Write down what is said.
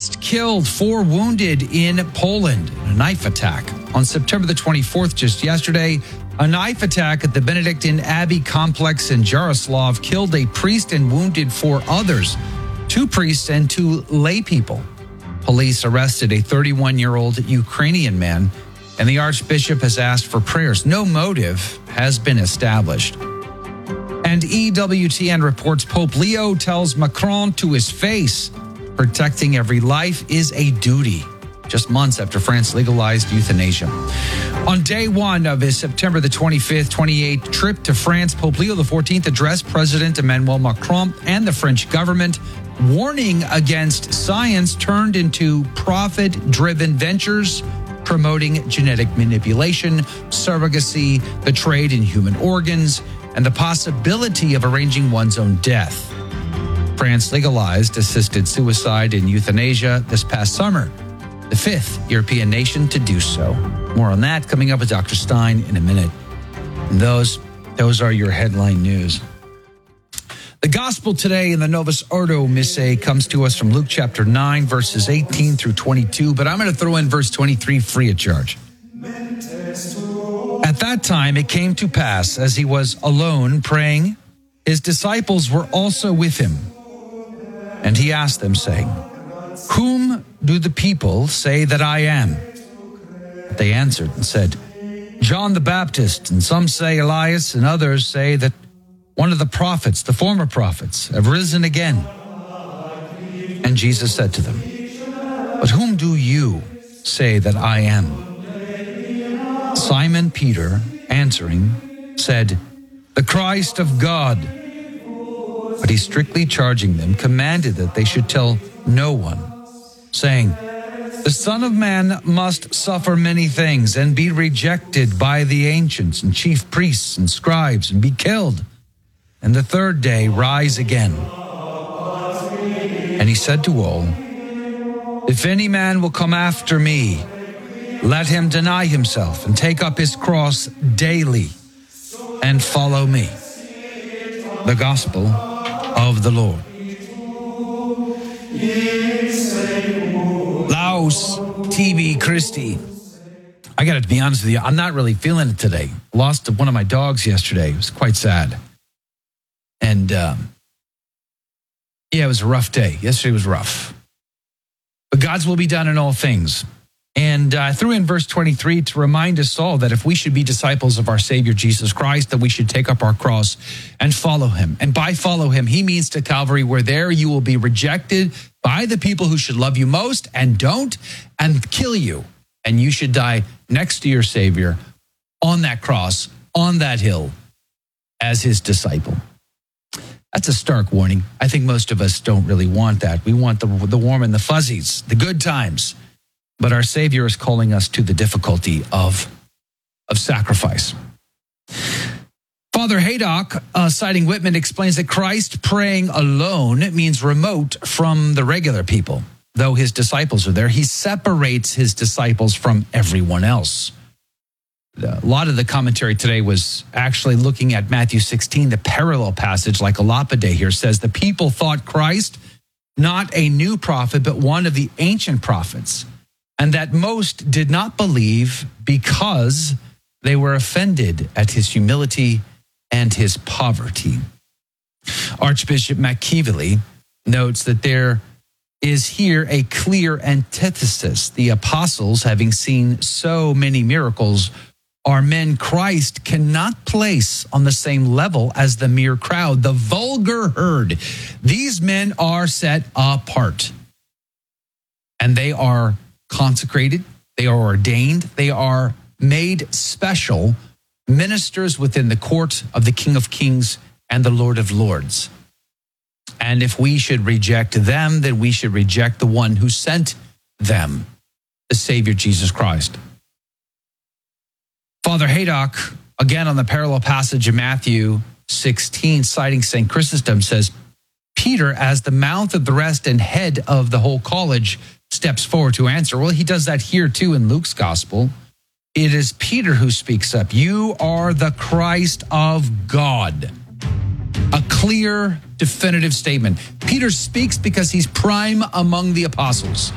killed, 4 wounded in Poland in a knife attack. On September the 24th, just yesterday, a knife attack at the Benedictine Abbey complex in Jaroslav killed a priest and wounded 4 others, 2 priests and 2 lay people. Police arrested a 31-year-old Ukrainian man, and the Archbishop has asked for prayers. No motive has been established. And EWTN reports Pope Leo tells Macron to his face, protecting every life is a duty, just months after France legalized euthanasia. On day 1 of his September the 25th, 28th trip to France, Pope Leo XIV addressed President Emmanuel Macron and the French government, warning against science turned into profit-driven ventures, promoting genetic manipulation, surrogacy, the trade in human organs, and the possibility of arranging one's own death. France legalized assisted suicide and euthanasia this past summer, the 5th European nation to do so. More on that coming up with Dr. Stein in a minute. And those are your headline news. The gospel today in the Novus Ordo Missae comes to us from Luke chapter 9, verses 18 through 22, but I'm going to throw in verse 23 free of charge. At that time, it came to pass, as he was alone praying, his disciples were also with him. And he asked them, saying, Whom do the people say that I am? They answered and said, John the Baptist, and some say Elias, and others say that one of the prophets, the former prophets, have risen again. And Jesus said to them, But whom do you say that I am? Simon Peter, answering, said, The Christ of God. But he, strictly charging them, commanded that they should tell no one, saying, The Son of Man must suffer many things and be rejected by the ancients and chief priests and scribes and be killed, and the 3rd day rise again. And he said to all, If any man will come after me, let him deny himself and take up his cross daily and follow me. The gospel of the Lord. Laus tibi Christi. I got to be honest with you, I'm not really feeling it today. Lost one of my dogs yesterday. It was quite sad. And it was a rough day. Yesterday was rough. But God's will be done in all things. And I threw in verse 23 to remind us all that if we should be disciples of our Savior Jesus Christ, that we should take up our cross and follow him. And by follow him, he means to Calvary, where there you will be rejected by the people who should love you most and don't, and kill you. And you should die next to your Savior on that cross, on that hill, as his disciple. That's a stark warning. I think most of us don't really want that. We want the warm and the fuzzies, the good times. But our Savior is calling us to the difficulty of sacrifice. Father Haydock, citing Whitman, explains that Christ praying alone means remote from the regular people. Though his disciples are there, he separates his disciples from everyone else. A lot of the commentary today was actually looking at Matthew 16, the parallel passage, like a lapide here says, the people thought Christ not a new prophet, but one of the ancient prophets, and that most did not believe because they were offended at his humility and his poverty. Archbishop McKeevely notes that there is here a clear antithesis. The apostles, having seen so many miracles, are men Christ cannot place on the same level as the mere crowd, the vulgar herd. These men are set apart, and they are consecrated, they are ordained, they are made special ministers within the court of the King of Kings and the Lord of Lords. And if we should reject them, then we should reject the one who sent them, the Savior Jesus Christ. Father Haydock, again on the parallel passage of Matthew 16, citing St. Chrysostom, says, Peter, as the mouth of the rest and head of the whole college, steps forward to answer. Well, he does that here too in Luke's gospel. It is Peter who speaks up. You are the Christ of God. A clear, definitive statement. Peter speaks because he's prime among the apostles.